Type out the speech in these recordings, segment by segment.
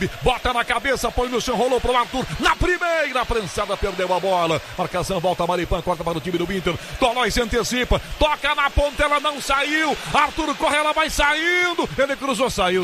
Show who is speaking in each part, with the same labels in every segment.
Speaker 1: Bota na cabeça, põe no chão, rolou pro Arthur. Na primeira prensada, perdeu a bola. Marcação, volta Maripan, corta para o time do Inter. Tolói se antecipa, toca na ponta, ela não saiu. Arthur corre, ela vai saindo. Ele cruzou, saiu.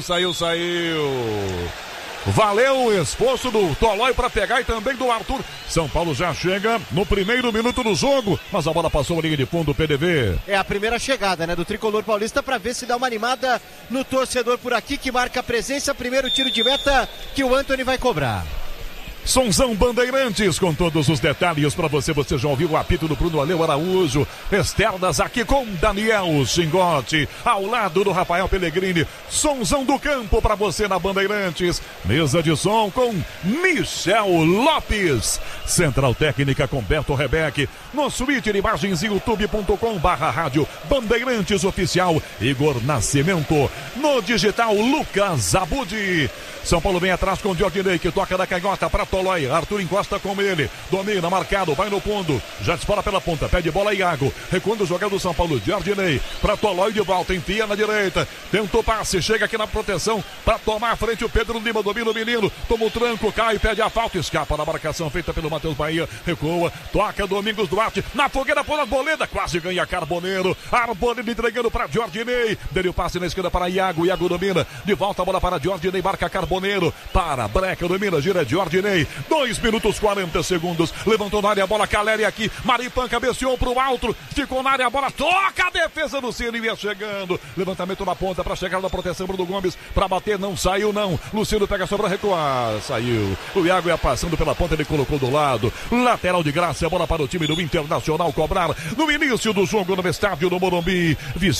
Speaker 1: Valeu o esforço do Tolói para pegar e também do Arthur. São Paulo já chega no primeiro minuto do jogo, mas a bola passou a linha de fundo, PDV.
Speaker 2: É a primeira chegada, né, do tricolor paulista para ver se dá uma animada no torcedor por aqui, que marca a presença. Primeiro tiro de meta que o Antony vai cobrar.
Speaker 1: Sonzão Bandeirantes, com todos os detalhes para você. Você já ouviu o apito do Bruno Aleu Araújo. Externas aqui com Daniel Xingote, ao lado do Rafael Pellegrini. Sonzão do campo para você na Bandeirantes. Mesa de som com Michel Lopes. Central Técnica com Beto Rebeck. No Twitter, imagens youtube.com/rádio Bandeirantes Oficial. Igor Nascimento. No digital, Lucas Abudi. São Paulo vem atrás com o Diordinei, que toca da canhota para Tolói. Arthur encosta com ele. Domina, marcado, vai no fundo. Já dispara pela ponta, pede bola Iago. Recuando o jogador do São Paulo. Diordinei para Tolói de volta, enfia na direita. Tentou passe, chega aqui na proteção para tomar a frente o Pedro Lima. Domina o menino, toma o tranco, cai, pede a falta. Escapa na marcação feita pelo Matheus Bahia. Recua, toca Domingos Duarte. Na fogueira por Arboleda, quase ganha Carboneiro. Arboleda entregando para Diordinei. Dele o passe na esquerda para Iago. Iago domina, de volta a bola para Diordinei, marca Carboneiro. Para Breca, domina, gira Diordinei. 2 minutos 40 segundos. Levantou na área a bola, Caleri aqui. Maripan cabeceou pro alto. Ficou na área a bola, toca a defesa do Ciro. Ia chegando. Levantamento na ponta para chegar na proteção. Bruno Gomes para bater, não saiu não. Luciano pega só para recuar. Saiu. O Iago ia passando pela ponta, ele colocou do lado. Lateral de graça, a bola para o time do Internacional cobrar no início do jogo no estádio do Morumbi.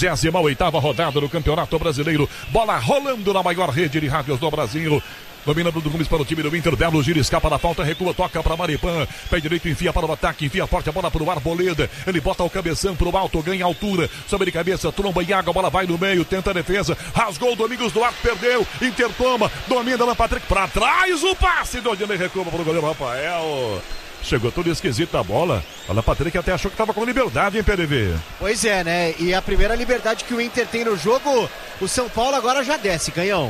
Speaker 1: 28ª rodada do Campeonato Brasileiro. Bola rolando na maior rede de rádios do Brasil. Domina Bruno Gomes para o time do Inter. Belo gira, escapa da falta, recua, toca para Maripan. Pé direito, enfia para o ataque, enfia forte a bola para o Arboleda. Ele bota o cabeção para o alto, ganha altura. Sobe de cabeça, tromba e água, a bola vai no meio, tenta a defesa. Rasgou o Domingos Duarte, perdeu. Inter toma, domina Alan Patrick para trás. O passe do Odinei, recua para o goleiro Rafael. Chegou tudo esquisito a bola. Alan Patrick até achou que estava com liberdade, hein, PDV?
Speaker 2: Pois é, né? E a primeira liberdade que o Inter tem no jogo, o São Paulo agora já desce, Canhão.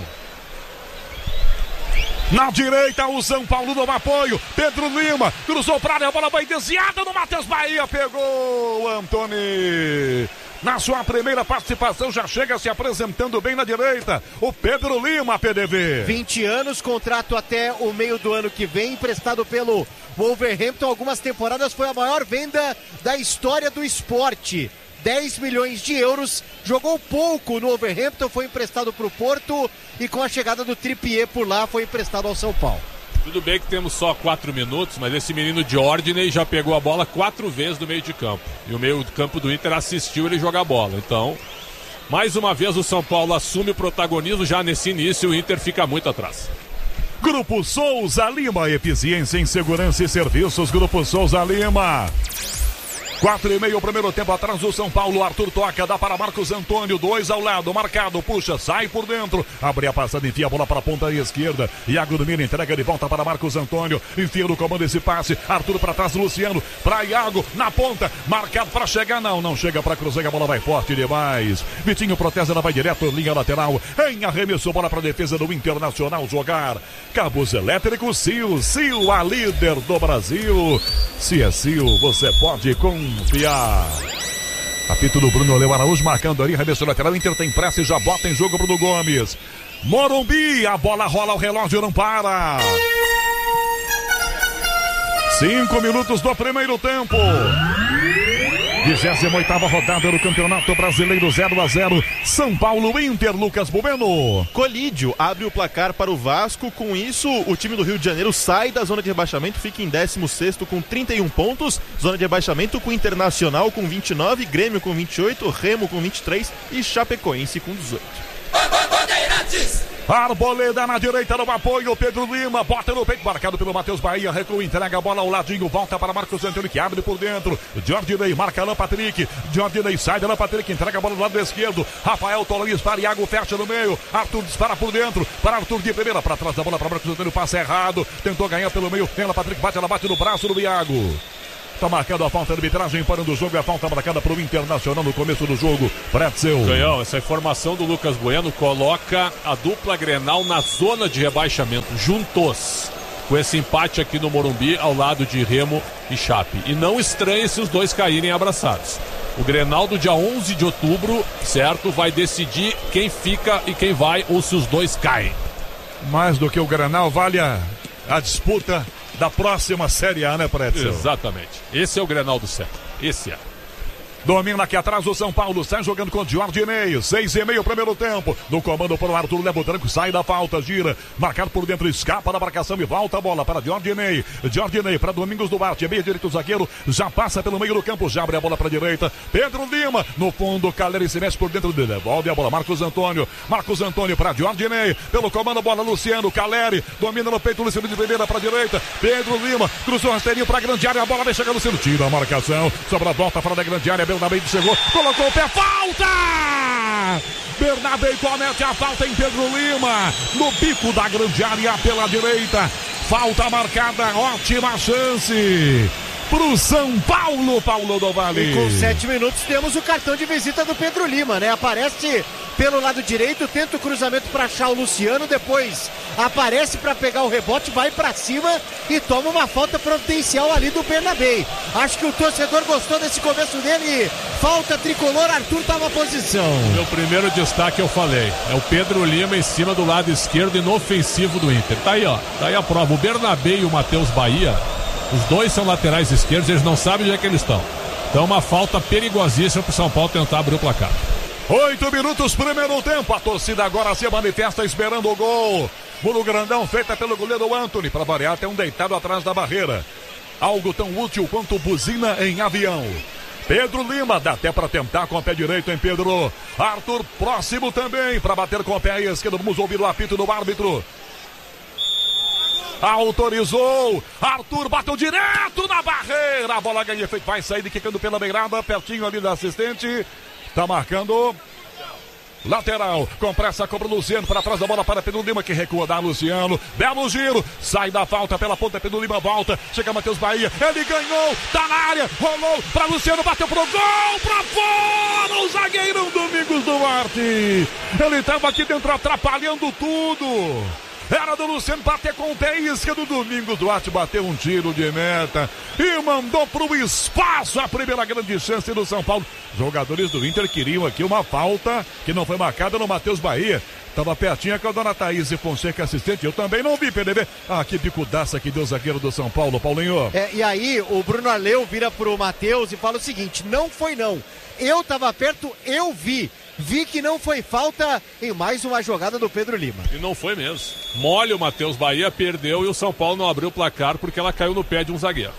Speaker 1: Na direita, o São Paulo no apoio. Pedro Lima cruzou para área, a bola vai desviada no Matheus Bahia. Pegou o Antony. Na sua primeira participação, já chega se apresentando bem na direita. O Pedro Lima, PDV.
Speaker 2: 20 anos, contrato até o meio do ano que vem, emprestado pelo Wolverhampton. Algumas temporadas foi a maior venda da história do esporte. 10 milhões de euros, jogou pouco no Wolverhampton, foi emprestado para o Porto e com a chegada do Trippier por lá foi emprestado ao São Paulo.
Speaker 3: Tudo bem que temos só 4 minutos, mas esse menino Diordinei já pegou a bola 4 vezes do meio de campo. E o meio de campo do Inter assistiu ele jogar a bola. Então, mais uma vez o São Paulo assume o protagonismo já nesse início, o Inter fica muito atrás.
Speaker 1: Grupo Souza Lima, eficiência em segurança e serviços. Grupo Souza Lima. 4:30 o primeiro tempo atrás do São Paulo. Arthur toca, dá para Marcos Antônio. 2 ao lado, marcado, puxa, sai por dentro. Abre a passada, enfia a bola para a ponta esquerda. Iago domina, entrega de volta para Marcos Antônio. Enfia no comando esse passe. Arthur para trás, Luciano. Para Iago, na ponta. Marcado para chegar, não chega para cruzar. A bola vai forte demais. Vitinho protege, ela vai direto, linha lateral. Em arremesso, bola para a defesa do Internacional jogar. Cabos elétricos, Sil, a líder do Brasil. Se é Sil, você pode confiar. Apito do Bruno Aleu Araújo marcando ali, arremesso lateral. Inter tem pressa e já bota em jogo Bruno Gomes. Morumbi, a bola rola, o relógio não para. 5 minutos do primeiro tempo. 28ª rodada do Campeonato Brasileiro, 0-0. São Paulo Inter, Lucas Bubeno.
Speaker 4: Colídio abre o placar para o Vasco. Com isso, o time do Rio de Janeiro sai da zona de rebaixamento, fica em 16º com 31 pontos. Zona de rebaixamento com Internacional com 29, Grêmio com 28, Remo com 23 e Chapecoense com 18.
Speaker 1: Arboleda na direita no apoio, Pedro Lima bota no peito, marcado pelo Matheus Bahia, recua, entrega a bola ao ladinho, volta para Marcos Antônio que abre por dentro. Diordinei marca Alan Patrick, Diordinei sai de Alan Patrick, entrega a bola do lado esquerdo. Rafael Tolói para Iago, fecha no meio. Arthur dispara por dentro, para Arthur de primeira, para trás da bola para Marcos Antônio, passa errado, tentou ganhar pelo meio. Alan Patrick bate, ela bate no braço do Iago. Tá marcando a falta de arbitragem, parando o jogo. A falta marcada para o Internacional no começo do jogo. Pretzel.
Speaker 3: Canhão, essa informação do Lucas Bueno coloca a dupla Grenal na zona de rebaixamento, juntos, com esse empate aqui no Morumbi, ao lado de Remo e Chape. E não estranhe se os dois caírem abraçados. O Grenal do dia 11 de outubro, certo, vai decidir quem fica e quem vai, ou se os dois caem.
Speaker 1: Mais do que o Grenal, vale a disputa da próxima Série A, né, Pretzel?
Speaker 3: Exatamente. Esse é o Grenal do século. Esse é.
Speaker 1: Domina aqui atrás o São Paulo, sai jogando com o Jordinei, 6,5 primeiro tempo, no comando por Arthur, leva o tranco, sai da falta, gira, marcado por dentro, escapa da marcação e volta a bola para Jordinei, para Domingos Duarte, meio direito o zagueiro, já passa pelo meio do campo, já abre a bola para a direita, Pedro Lima, no fundo, Caleri se mexe por dentro dele, devolve a bola, Marcos Antônio para Jordinei, pelo comando, bola, Luciano, Caleri, domina no peito, Luciano de primeira para a direita, Pedro Lima, cruzou o rasteirinho para a grande área, a bola vai chegar, Luciano, tira a marcação, sobra a volta fora da grande área, Bernabé chegou, colocou o pé, falta! Bernabé comete a falta em Pedro Lima, no bico da grande área pela direita, falta marcada, ótima chance pro São Paulo, Paulo do Vale.
Speaker 2: E com 7 minutos temos o cartão de visita do Pedro Lima, né? Aparece pelo lado direito, tenta o cruzamento para achar o Luciano, depois aparece para pegar o rebote, vai para cima e toma uma falta providencial ali do Bernabé. Acho que o torcedor gostou desse começo dele. Falta tricolor, Arthur tá na posição.
Speaker 3: Meu primeiro destaque eu falei, é o Pedro Lima em cima do lado esquerdo inofensivo do Inter. Tá aí, ó, tá aí a prova. O Bernabé e o Matheus Bahia, os dois são laterais esquerdos, eles não sabem onde é que eles estão. Então uma falta perigosíssima pro São Paulo tentar abrir o placar.
Speaker 1: 8 minutos, primeiro tempo. A torcida agora se manifesta esperando o gol. Muro grandão feita pelo goleiro Antony. Para variar, tem um deitado atrás da barreira. Algo tão útil quanto buzina em avião. Pedro Lima, dá até para tentar com o pé direito, hein, Pedro? Arthur próximo também para bater com o pé esquerdo. Vamos ouvir o apito do árbitro. Autorizou, Arthur bateu direto na barreira, a bola ganha efeito, vai sair quicando pela beirada, pertinho ali da assistente, tá marcando lateral, com pressa, cobra o Luciano, para trás da bola para Pedro Lima, que recua da Luciano, belo giro, sai da falta pela ponta, Pedro Lima volta, chega Matheus Bahia, ele ganhou, tá na área, rolou para Luciano, bateu pro gol, pra fora, o zagueirão Domingos Duarte, ele tava aqui dentro atrapalhando tudo. Era do Luciano bater com o pé esquerdo. Domingos Duarte bateu um tiro de meta e mandou pro espaço a primeira grande chance do São Paulo. Jogadores do Inter queriam aqui uma falta que não foi marcada no Matheus Bahia. Tava pertinho com a dona Thaís Fonseca, assistente. Eu também não vi, PDB. Ah, que bicudaça que deu o zagueiro do São Paulo, Paulinho.
Speaker 2: E aí o Bruno Arleu vira pro Matheus e fala o seguinte: não foi não. Eu tava perto, eu vi. Vi que não foi falta em mais uma jogada do Pedro Lima.
Speaker 3: E não foi mesmo. Mole o Matheus Bahia, perdeu e o São Paulo não abriu o placar porque ela caiu no pé de um zagueiro.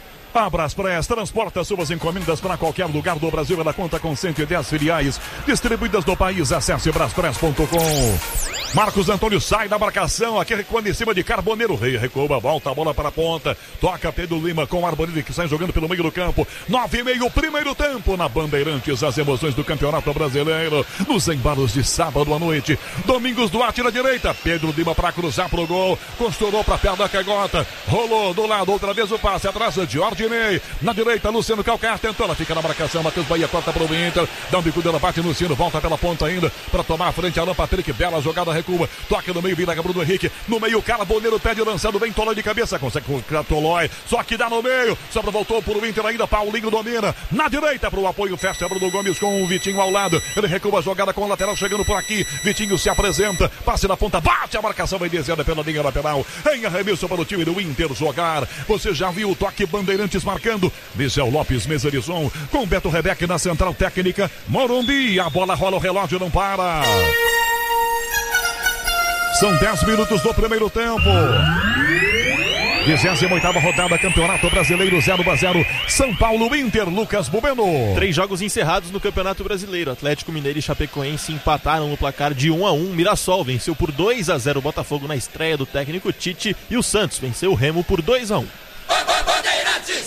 Speaker 1: A Braspress transporta suas encomendas para qualquer lugar do Brasil. Ela conta com 110 filiais distribuídas no país. Acesse braspress.com. Marcos Antônio sai da marcação, aqui recuando em cima de Carboneiro, recua, volta a bola para a ponta, toca Pedro Lima com Arbolino, que sai jogando pelo meio do campo, 9,5 primeiro tempo na Bandeirantes, as emoções do Campeonato Brasileiro, nos embalos de sábado à noite. Domingos Duarte na direita, Pedro Lima para cruzar pro gol, costurou para perto da cagota, rolou do lado, outra vez o passe atrás de Jordinei, na direita Luciano Calcaia tentou, ela fica na marcação, Matheus Bahia corta pro Inter, dá um bicudo na parte, Luciano volta pela ponta ainda, para tomar a frente, Alan Patrick, bela jogada, recua, toca no meio, vira Bruno Henrique, no meio, Carboneiro pede lançando bem, Tolói de cabeça, consegue com Tolói, só que dá no meio, sobra, voltou pro Inter ainda, Paulinho domina, na direita pro apoio, fecha Bruno Gomes com o Vitinho ao lado, ele recua a jogada com o lateral chegando por aqui, Vitinho se apresenta, passe na ponta, bate a marcação, vai descendo pela linha lateral, em arremesso para o time do Inter jogar, você já viu o toque Bandeirantes marcando, Michel Lopes, mesa de som, com Beto Rebeck na central técnica, Morumbi, a bola rola, o relógio não para. São 10 minutos do primeiro tempo. 28ª rodada, Campeonato Brasileiro, 0-0, São Paulo, Inter, Lucas Bubeno.
Speaker 4: 3 jogos encerrados no Campeonato Brasileiro. Atlético Mineiro e Chapecoense empataram no placar de 1-1. Mirassol venceu por 2-0 o Botafogo na estreia do técnico Tite. E o Santos venceu o Remo por 2-1.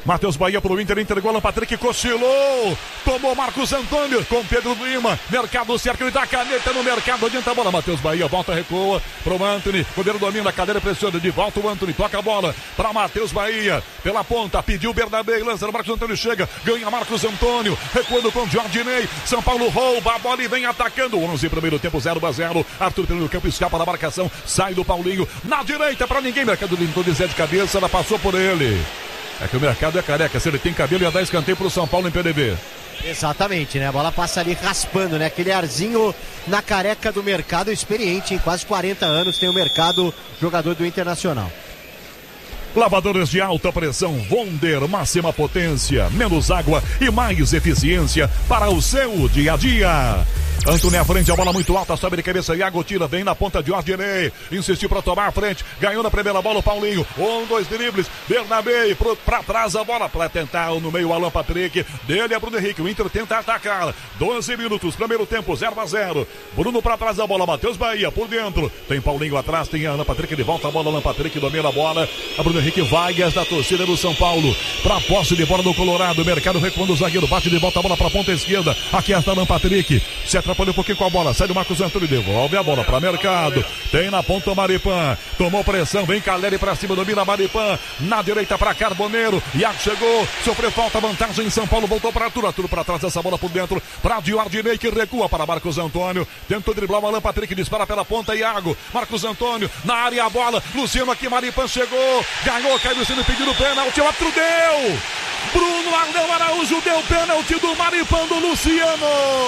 Speaker 1: Matheus Bahia pro Inter, entregou Alan Patrick, cochilou, tomou Marcos Antônio com Pedro Lima, Mercado cerca, ele dá caneta no Mercado, adianta a bola, Matheus Bahia, volta, recua pro Antony, goleiro domina a cadeira, pressiona de volta o Antony, toca a bola para Matheus Bahia, pela ponta, pediu Bernabé, lança no Marcos Antônio, chega, ganha Marcos Antônio, recuando com Jordinei, São Paulo rouba a bola e vem atacando, 11 primeiro tempo, 0-0, Arthur pelo campo, escapa da marcação, sai do Paulinho, na direita para ninguém, Mercado limpou de Zé de cabeça, ela passou por ele. É que o Mercado é careca, se ele tem cabelo ia dar escanteio pro São Paulo em PDV.
Speaker 2: Exatamente, né? A bola passa ali raspando, né? Aquele arzinho na careca do Mercado, experiente, em quase 40 anos tem o Mercado, jogador do Internacional.
Speaker 1: Lavadores de alta pressão Wonder, máxima potência, menos água e mais eficiência para o seu dia a dia. Antony à frente, a bola muito alta, sobe de cabeça, Iago tira, vem na ponta de Ordinei, insistiu para tomar a frente, ganhou na primeira bola o Paulinho, 2 dribles, Bernabé para trás a bola, para tentar no meio o Alan Patrick, dele é Bruno Henrique, o Inter tenta atacar, 12 minutos, primeiro tempo, 0-0, Bruno para trás da bola, Matheus Bahia por dentro, tem Paulinho atrás, tem Alan Patrick, ele volta a bola, Alan Patrick domina a bola, a Bruno Henrique Vargas da torcida do São Paulo, para posse de bola do Colorado, Mercado recuando o zagueiro, bate de volta a bola para a ponta esquerda, aqui está Alan Patrick, se atrapalha um pouquinho com a bola, sai do Marcos Antônio, devolve a bola para Mercado, tem na ponta o Maripan, tomou pressão, vem Caleri para cima, domina Maripan, na direita para Carboneiro, Iago chegou, sofreu falta, vantagem em São Paulo, voltou para Arthur para trás dessa bola por dentro, para Diordinei que recua para Marcos Antônio, tentou driblar o Alan Patrick, dispara pela ponta, Iago, Marcos Antônio, na área a bola, Luciano aqui, Maripan chegou, ganhou, Caio Luciano pedindo pênalti, o árbitro deu! Bruno Arleu Araújo deu pênalti do Maripan do Luciano.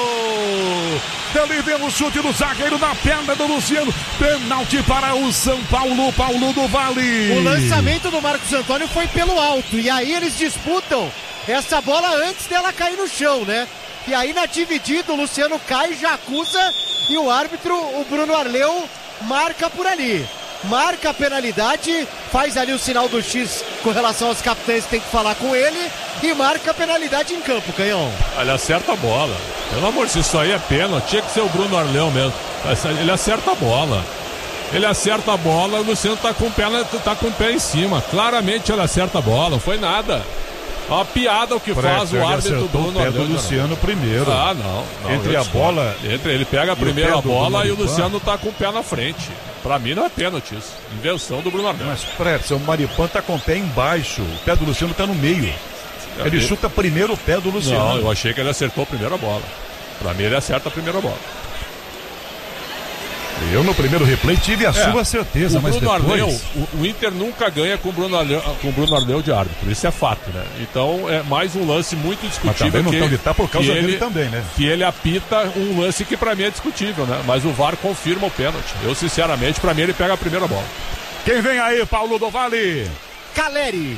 Speaker 1: Ele vê o chute do zagueiro na perna do Luciano. Pênalti para o São Paulo, Paulo do Vale.
Speaker 2: O lançamento do Marcos Antônio foi pelo alto. E aí eles disputam essa bola antes dela cair no chão, né? E aí na dividida o Luciano cai, já acusa. E o árbitro, o Bruno Arleu, marca por ali. Marca a penalidade, faz ali o sinal do X com relação aos capitães que tem que falar com ele e marca a penalidade em campo, Canhão.
Speaker 3: Ele acerta a bola. Pelo amor de Deus, isso aí é pênalti. Tinha que ser o Bruno Arleu mesmo. Ele acerta a bola. Ele acerta a bola, o Luciano tá com o pé em cima. Claramente ele acerta a bola, não foi nada. É uma piada o que faz o árbitro Bruno Arleu.
Speaker 1: O Luciano primeiro.
Speaker 3: Não.
Speaker 1: Entre a bola.
Speaker 3: Ele pega a primeira bola e o Luciano tá com o pé na frente. Pra mim não é pênalti isso. Invenção do Bruno Arleu.
Speaker 1: Mas, Fred, o Maripan tá com o pé embaixo. O pé do Luciano tá no meio. Ele chuta primeiro o pé do Luciano.
Speaker 3: Não, eu achei que ele acertou a primeira bola. Pra mim ele acerta a primeira bola.
Speaker 1: Eu no primeiro replay tive a sua certeza, mas
Speaker 3: Bruno
Speaker 1: depois...
Speaker 3: Arleu, o Inter nunca ganha com o Bruno Arleu de árbitro, isso é fato, né? Então é mais um lance muito discutível.
Speaker 1: Mas também não estão de tá por causa dele também, né?
Speaker 3: Que ele apita um lance que pra mim é discutível, né? Mas o VAR confirma o pênalti. Eu sinceramente, pra mim ele pega a primeira bola.
Speaker 1: Quem vem aí, Paulo do Vale?
Speaker 2: Caleri.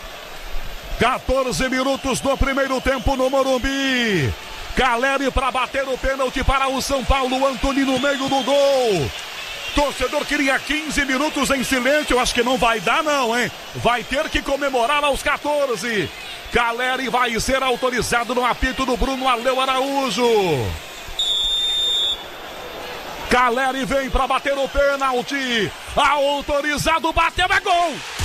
Speaker 1: 14 minutos do primeiro tempo no Morumbi. Caleri para bater o pênalti para o São Paulo, Antony no meio do gol. Torcedor queria 15 minutos em silêncio, eu acho que não vai dar não, hein? Vai ter que comemorar aos 14. Caleri vai ser autorizado no apito do Bruno Arleu Araújo. Caleri vem para bater o pênalti. Autorizado, bateu, é gol!